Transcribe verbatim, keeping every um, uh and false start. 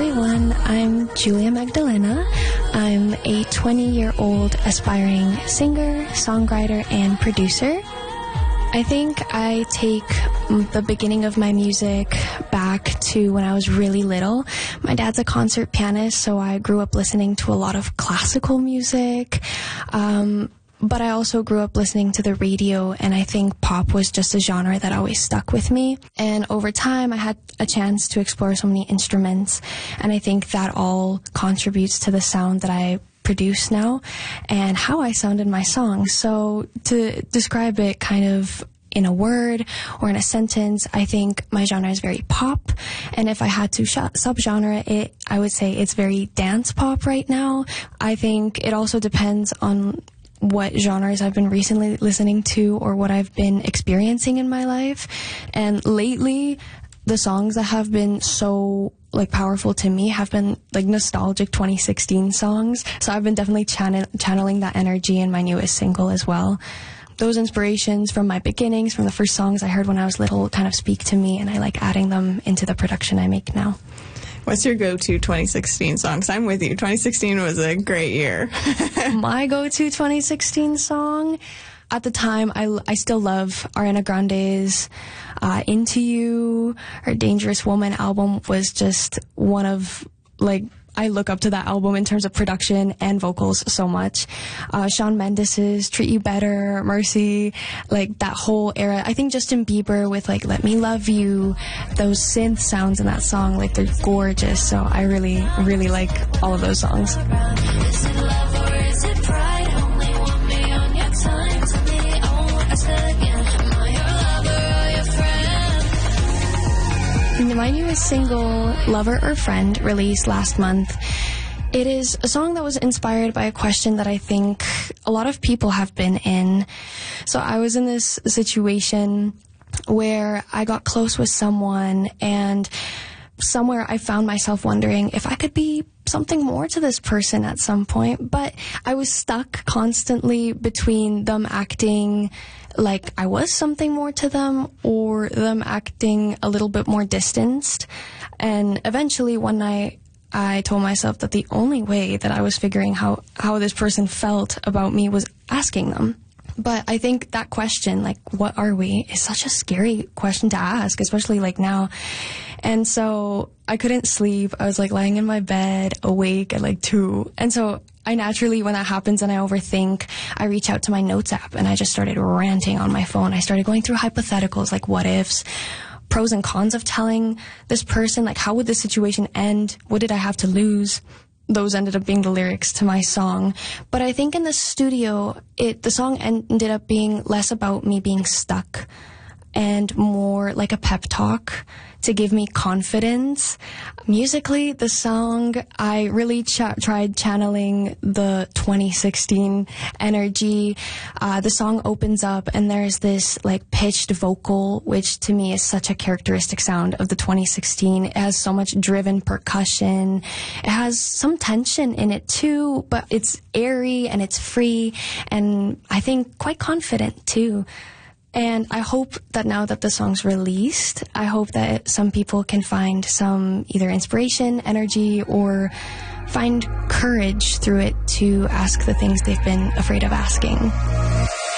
everyone. I'm Julia Magdalena. I'm a twenty-year-old aspiring singer, songwriter, and producer. I think I take the beginning of my music back to when I was really little. My dad's a concert pianist, so I grew up listening to a lot of classical music. Um, but I also grew up listening to the radio, and I think pop was just a genre that always stuck with me. And over time, I had a chance to explore so many instruments, and I think that all contributes to the sound that I produce now and how I sound in my songs. So to describe it kind of in a word or in a sentence, I think my genre is very pop. And if I had to sh- subgenre it, I would say it's very dance pop right now. I think it also depends on what genres I've been recently listening to or what I've been experiencing in my life. And lately, the songs that have been so like powerful to me have been like nostalgic twenty sixteen songs. So I've been definitely channel- channeling that energy in my newest single as well. Those inspirations from my beginnings, from the first songs I heard when I was little, kind of speak to me, and I like adding them into the production I make now. What's your go-to twenty sixteen song? 'Cause I'm with you. twenty sixteen was a great year. My go-to twenty sixteen song? At the time, I, I still love Ariana Grande's uh, Into You. Her Dangerous Woman album was just one of, like, I look up to that album in terms of production and vocals so much. Uh, Shawn Mendes's Treat You Better, Mercy, like that whole era. I think Justin Bieber with like Let Me Love You, those synth sounds in that song, like they're gorgeous. So I really, really like all of those songs. My newest single, Lover or Friend, released last month. It is a song that was inspired by a question that I think a lot of people have been in. So I was in this situation where I got close with someone, and somewhere I found myself wondering if I could be something more to this person at some point, but I was stuck constantly between them acting like I was something more to them or them acting a little bit more distanced. And eventually one night I told myself that the only way that I was figuring how, how this person felt about me was asking them. But I think that question, like, what are we, is such a scary question to ask, especially like now. And so I couldn't sleep. I was like lying in my bed, awake at like two. And so I naturally, when that happens and I overthink, I reach out to my notes app and I just started ranting on my phone. I started going through hypotheticals, like what ifs, pros and cons of telling this person, like how would this situation end? What did I have to lose? Those ended up being the lyrics to my song. But I think in the studio, it the song ended up being less about me being stuck and more like a pep talk to give me confidence. Musically, the song, I really ch- tried channeling the twenty sixteen energy. Uh, the song opens up and there's this like pitched vocal, which to me is such a characteristic sound of the twenty sixteen. It has so much driven percussion. It has some tension in it too, but it's airy and it's free and I think quite confident too. And I hope that now that the song's released, I hope that some people can find some either inspiration, energy, or find courage through it to ask the things they've been afraid of asking.